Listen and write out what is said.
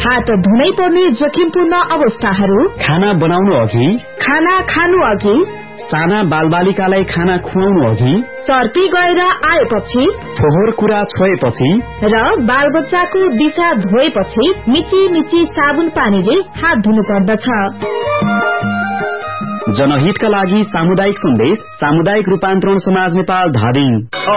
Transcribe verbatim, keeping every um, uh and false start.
हात धुनै पर्ने जोखिमपूर्ण अवस्थाहरू, खाना बनाउनु अघि, खाना खानु अघि, साना बालबालिकालाई खाना खुवाउनु अघि, सर्पी गएर आएपछि, फोहोर कुरा छोएपछि र बालबच्चाको दिशा धोएपछि मिची मिची साबुन पानीले हात धुनु पर्दछ। जनहितका लागि सामुदायिक सन्देश, सामुदायिक रूपान्तरण समाज नेपाल धादिङ।